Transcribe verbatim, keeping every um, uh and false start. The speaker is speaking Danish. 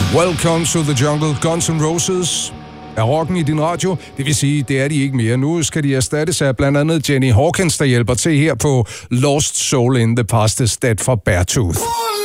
Welcome to the jungle. Guns N' Roses er rocken i din radio. Det vil sige, det er de ikke mere. Nu skal de erstattes af blandt andet Jenny Hawkins, der hjælper til her på Lost Soul in the Past Dead for Beartooth.